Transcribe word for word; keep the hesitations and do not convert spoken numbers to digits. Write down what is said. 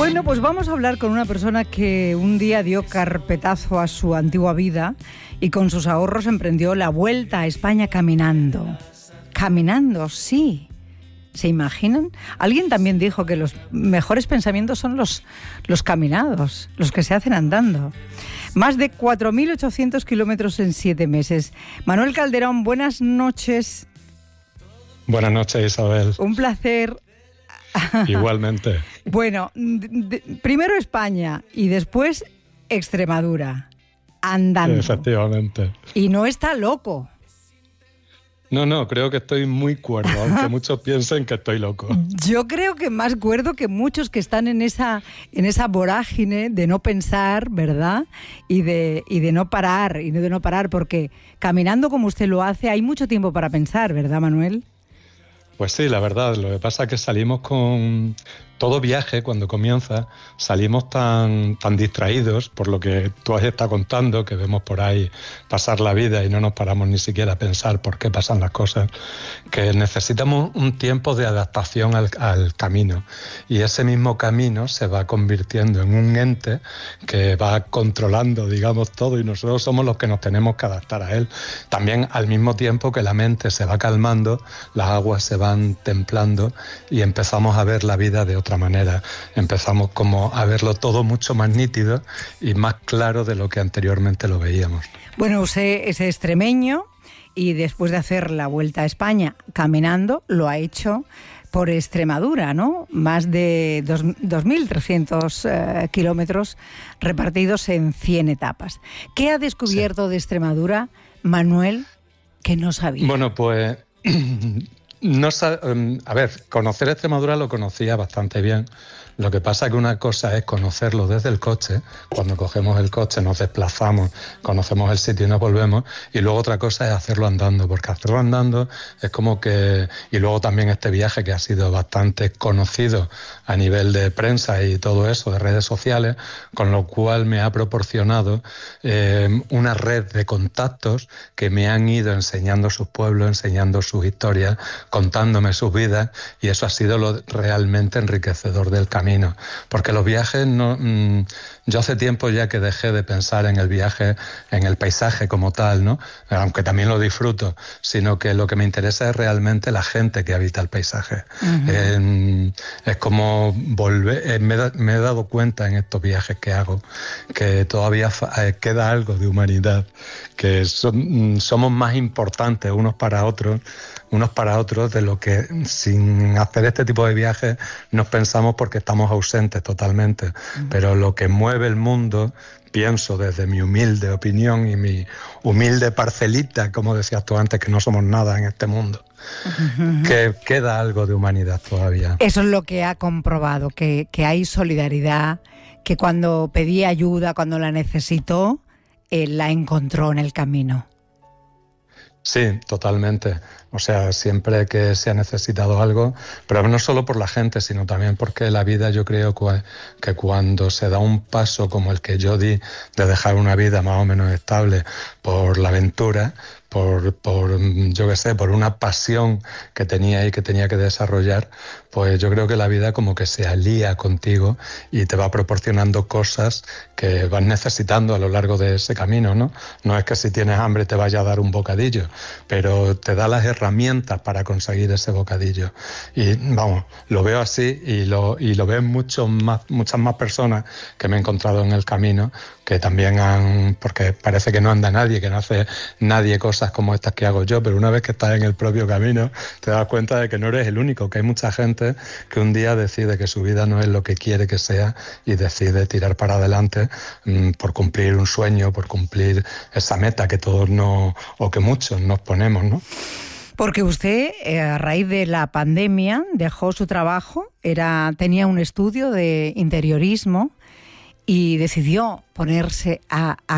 Bueno, pues vamos a hablar con una persona que un día dio carpetazo a su antigua vida y con sus ahorros emprendió la vuelta a España caminando. Caminando, sí. ¿Se imaginan? Alguien también dijo que los mejores pensamientos son los, los caminados, los que se hacen andando. Más de cuatro mil ochocientos kilómetros en siete meses. Manuel Calderón, buenas noches. Buenas noches, Isabel. Un placer. Igualmente. Bueno, de, primero España y después Extremadura, andando. Efectivamente. Y no está loco. No, no, creo que estoy muy cuerdo, aunque muchos piensen que estoy loco. Yo creo que más cuerdo que muchos que están en esa, en esa vorágine de no pensar, ¿verdad? Y de, y de no parar, y de no parar, porque caminando como usted lo hace, hay mucho tiempo para pensar, ¿verdad, Manuel? Pues sí, la verdad, lo que pasa es que salimos con... Todo viaje, cuando comienza, salimos tan, tan distraídos por lo que tú has estado contando, que vemos por ahí pasar la vida y no nos paramos ni siquiera a pensar por qué pasan las cosas, que necesitamos un tiempo de adaptación al, al camino. Y ese mismo camino se va convirtiendo en un ente que va controlando, digamos, todo, y nosotros somos los que nos tenemos que adaptar a él. También, al mismo tiempo que la mente se va calmando, las aguas se van templando y empezamos a ver la vida de otra manera. Empezamos como a verlo todo mucho más nítido y más claro de lo que anteriormente lo veíamos. Bueno, usted es extremeño y después de hacer la vuelta a España caminando, lo ha hecho por Extremadura, ¿no? Más de dos mil trescientos eh, kilómetros repartidos en cien etapas. ¿Qué ha descubierto sí. de Extremadura, Manuel, que no sabía? Bueno, pues... No, a ver, conocer Extremadura lo conocía bastante bien. Lo que pasa es que una cosa es conocerlo desde el coche, cuando cogemos el coche nos desplazamos, conocemos el sitio y nos volvemos, y luego otra cosa es hacerlo andando, porque hacerlo andando es como que... Y luego también este viaje que ha sido bastante conocido a nivel de prensa y todo eso, de redes sociales, con lo cual me ha proporcionado eh, una red de contactos que me han ido enseñando sus pueblos, enseñando sus historias, contándome sus vidas, y eso ha sido lo realmente enriquecedor del camino. Porque los viajes, no, mmm, yo hace tiempo ya que dejé de pensar en el viaje, en el paisaje como tal, ¿no? Aunque también lo disfruto, sino que lo que me interesa es realmente la gente que habita el paisaje. Uh-huh. Eh, es como volver, eh, me, da, me he dado cuenta en estos viajes que hago que todavía fa, eh, queda algo de humanidad, que son, somos más importantes unos para otros, unos para otros de lo que sin hacer este tipo de viajes nos pensamos, porque estamos ausentes totalmente. Uh-huh. Pero lo que mueve el mundo, pienso desde mi humilde opinión y mi humilde parcelita, como decías tú antes, que no somos nada en este mundo, uh-huh. que queda algo de humanidad todavía. Eso es lo que ha comprobado, que, que hay solidaridad, que cuando pedí ayuda, cuando la necesitó, él la encontró en el camino. Sí, totalmente. O sea, siempre que se ha necesitado algo, pero no solo por la gente, sino también porque la vida, yo creo que cuando se da un paso como el que yo di, de dejar una vida más o menos estable por la aventura, por, por yo qué sé, por una pasión que tenía y que tenía que desarrollar, pues yo creo que la vida como que se alía contigo y te va proporcionando cosas que vas necesitando a lo largo de ese camino, ¿no? No es que si tienes hambre te vaya a dar un bocadillo, pero te da las herramientas para conseguir ese bocadillo. Y vamos, lo veo así y lo, y lo ven muchos más, muchas más personas que me he encontrado en el camino, que también han, porque parece que no anda nadie, que no hace nadie cosas como estas que hago yo, pero una vez que estás en el propio camino te das cuenta de que no eres el único, que hay mucha gente que un día decide que su vida no es lo que quiere que sea y decide tirar para adelante mmm, por cumplir un sueño, por cumplir esa meta que todos no, o que muchos nos ponemos, ¿no? Porque usted, eh, a raíz de la pandemia, dejó su trabajo, era, tenía un estudio de interiorismo y decidió ponerse a, a